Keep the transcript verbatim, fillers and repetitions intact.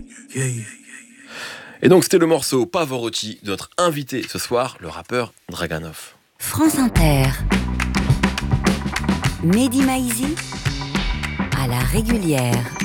Et donc c'était le morceau Pavarotti de notre invité ce soir, le rappeur Draganov. France Inter. Mehdi Maizi à la régulière.